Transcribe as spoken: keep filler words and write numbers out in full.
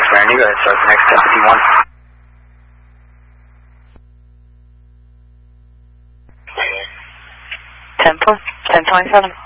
Marini, go ahead, start the next ten fifty-one. ten, ten twenty-seven.